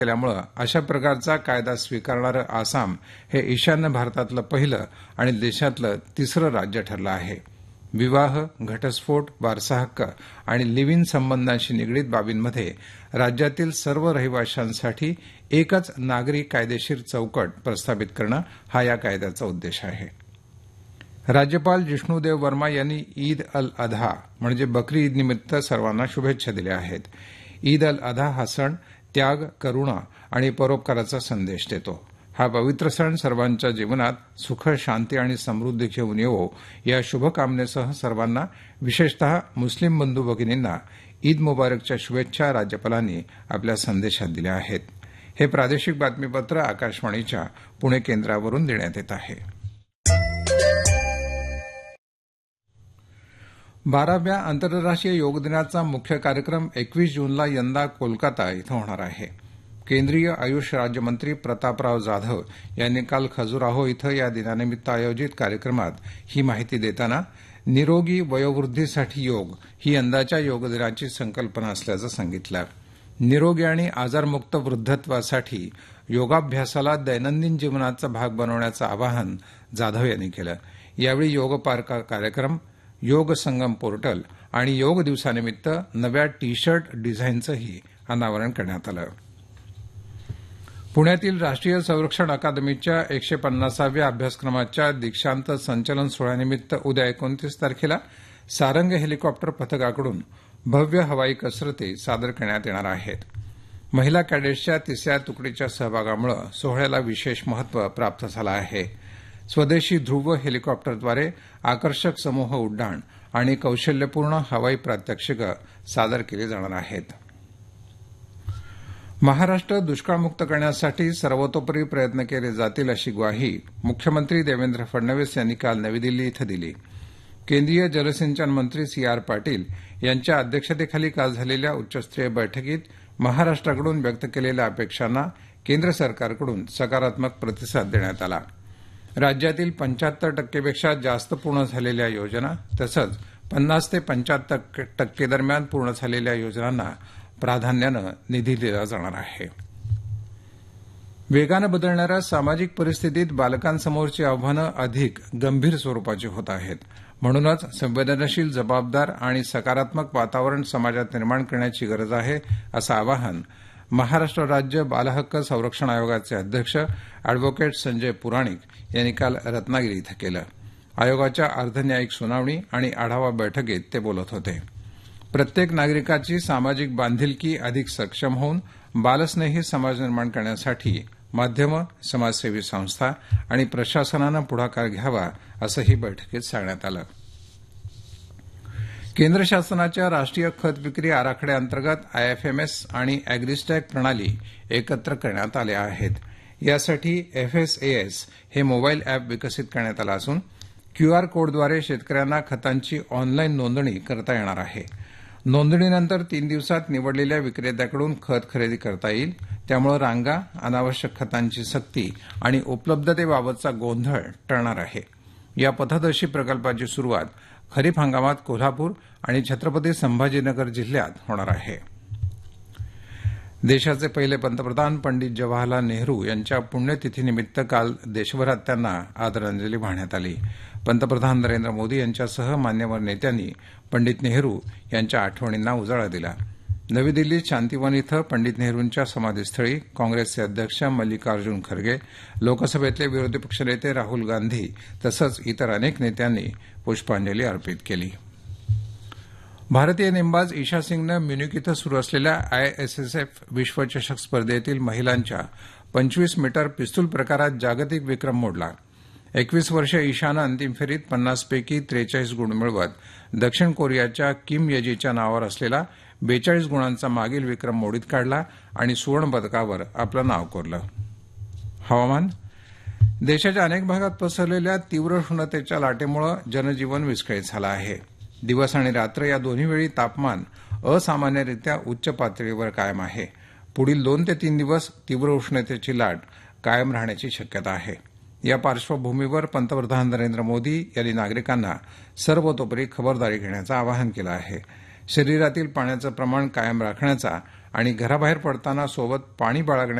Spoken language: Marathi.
केल्यामुळे अशा प्रकारचा कायदा स्वीकारणारं आसाम हे ईशान्य भारतातलं पहिलं आणि देशातलं तिसरं राज्य ठरलं आहे. विवाह, घटस्फोट, वारसाहक्क आणि लिव्ह इन संबंधांशी निगडीत बाबींमध्ये राज्यातील सर्व रहिवाशांसाठी एकच नागरी कायदेशीर चौकट प्रस्थापित करणं हा या कायद्याचा उद्देश आहे. राज्यपाल जिष्णूदेव वर्मा यांनी ईद अल अधा म्हणजे बकरी ईदनिमित्त सर्वांना शुभेच्छा दिल्या आहेत. ईद अल अधा हा सण त्याग, करुणा आणि परोपकाराचा संदेश देतो. हा पवित्र सण सर्वांच्या जीवनात सुख, शांती आणि समृद्धी घेऊन येवो या शुभकामनेसह सर्वांना, विशेषतः मुस्लिम बंधू भगिनींना ईद मुबारकच्या शुभेच्छा राज्यपालांनी आपल्या संदेशात दिल्या आहेत. हे प्रादेशिक बातमीपत्र आकाशवाणीच्या पुणे केंद्रावरून देण्यात येत आहे. 12व्या आंतरराष्ट्रीय योग दिनाचा मुख्य कार्यक्रम 21 जूनला यंदा कोलकाता इथं होणार आहे. केंद्रीय आयुष राज्यमंत्री प्रतापराव जाधव यांनी काल खजुराहो इथं या दिनानिमित्त आयोजित कार्यक्रमात ही माहिती देताना निरोगी वयोवृद्धीसाठी योग ही यंदाच्या योग दिनाची संकल्पना असल्याचं सांगितलं. निरोगी आणि आजारमुक्त वृद्धत्वासाठी योगाभ्यासाला दैनंदिन जीवनाचा भाग बनवण्याचं आवाहन जाधव यांनी केलं. यावेळी योग पार्क कार्यक्रम, योग संगम पोर्टल आणि योग दिवसानिमित्त नव्या टी शर्ट डिझाईनचंही अनावरण करण्यात आलं. पुण्यातील राष्ट्रीय संरक्षण अकादमीच्या 150व्या अभ्यासक्रमाच्या दीक्षांत संचलन सोहळ्यानिमित्त उद्या 29 तारखेला सारंग हेलिकॉप्टर पथकाकडून भव्य हवाई कसरती सादर करण्यात येणार आहेत. महिला कॅडेट्सच्या 3ऱ्या तुकडीच्या सहभागामुळे सोहळ्याला विशेष महत्व प्राप्त झालं आहे. स्वदेशी ध्रुव हेलिकॉप्टरद्वारे आकर्षक समूह उड्डाण आणि कौशल्यपूर्ण हवाई प्रात्यक्षिकं सादर केली जाणार आहेत. महाराष्ट्र दुष्काळमुक्त करण्यासाठी सर्वतोपरी प्रयत्न केले जातील अशी ग्वाही मुख्यमंत्री देवेंद्र फडणवीस यांनी काल नवी दिल्ली इथं दिली. केंद्रीय जलसिंचन मंत्री C.R. पाटील यांच्या अध्यक्षतेखाली काल झालेल्या उच्चस्तरीय बैठकीत महाराष्ट्राकडून व्यक्त केलेल्या अपेक्षांना केंद्र सरकारकडून सकारात्मक प्रतिसाद देण्यात आला. राज्यातील 75% जास्त पूर्ण झालेल्या योजना तसंच 50 ते 75% दरम्यान पूर्ण झालेल्या योजनांना प्राधान्यानं निधी दिला जाणार आहे. वेगानं बदलणाऱ्या सामाजिक परिस्थितीत बालकांसमोरची आव्हानं अधिक गंभीर स्वरूपाची होत आहेत. म्हणूनच संवेदनशील, जबाबदार आणि सकारात्मक वातावरण समाजात निर्माण करण्याची गरज आहे, असं आवाहन महाराष्ट्र राज्य बालहक्क संरक्षण आयोगाचे अध्यक्ष अॅडव्होकेट संजय पुराणिक यांनी काल रत्नागिरी इथं केलं. आयोगाच्या अर्धन्यायिक सुनावणी आणि आढावा बैठकीत ते बोलत होते. प्रत्येक नागरिकाची सामाजिक बांधिलकी अधिक सक्षम होऊन बालस्नेही समाज निर्माण करण्यासाठी माध्यमं, समाजसेवी संस्था आणि प्रशासनानं पुढाकार घ्यावा असंही बैठकीत सांगण्यात आलं. केंद्र शासनाच्या राष्ट्रीय खत विक्री आराखड्याअंतर्गत IFMS आणि अॅग्रिस्टॅक प्रणाली एकत्र करण्यात आल्या आहेत. यासाठी FSAS हे मोबाईल अॅप विकसित करण्यात आलं असून QR कोडद्वारे शेतकऱ्यांना खतांची ऑनलाईन नोंदणी करता येणार आहे. नोंदणीनंतर 3 दिवसात निवडलेल्या विक्रेत्याकडून खत खरेदी करता येईल. त्यामुळे रांगा, अनावश्यक खतांची सक्ती आणि उपलब्धतेबाबतचा गोंधळ टळणार आहे. या पथदर्शी प्रकल्पाची सुरुवात खरीप हंगामात कोल्हापूर आणि छत्रपती संभाजीनगर जिल्ह्यात होणार आहे. देशाचे पहिले पंतप्रधान पंडित जवाहरलाल नेहरू यांच्या पुण्यतिथीनिमित्त काल देशभरात त्यांना आदरांजली वाहण्यात आली. पंतप्रधान नरेंद्र मोदी यांच्यासह मान्यवर नेत्यांनी पंडित नेहरू यांच्या आठवणींना उजाळा दिला. नवी दिल्लीत शांतिवन इथं पंडित नेहरूंच्या समाधीस्थळी काँग्रेसचे अध्यक्ष मल्लिकार्जुन खरगे, लोकसभेतले विरोधी पक्षनेते राहुल गांधी तसंच इतर अनेक नेत्यांनी पुष्पांजली अर्पित केली. भारतीय नेमबाज ईशा सिंगनं म्युनिक इथं सुरू असलेल्या ISSF विश्वचषक स्पर्धेतील महिलांच्या 25 मीटर पिस्तूल प्रकारात जागतिक विक्रम मोडला. 21 वर्षीय ईशानं अंतिम फेरीत 50 पैकी 43 गुण मिळवत दक्षिण कोरियाच्या किम येजीच्या नावावर असलेला 42 गुणांचा मागील विक्रम मोडीत काढला आणि सुवर्णपदकावर आपलं नाव कोरलं. हवामान. देशाच्या अनेक भागात पसरलेल्या तीव्र उष्णतेच्या लाटेमुळे जनजीवन विस्कळीत झालं आहे. दिवस आणि रात्र या दोन्ही वेळी तापमान असामान्यरित्या उच्च पातळीवर कायम आहे. पुढील 2 ते 3 दिवस तीव्र उष्णतेची लाट कायम राहण्याची शक्यता आहे. या पार्श्वभूमीवर पंतप्रधान नरेंद्र मोदी यांनी नागरिकांना सर्वतोपरी खबरदारी घेण्याचं आवाहन केलं आहे. शरीरातील पाण्याचं प्रमाण कायम राखण्याचा आणि घराबाहेर पडताना सोबत पाणी बाळगण्याचं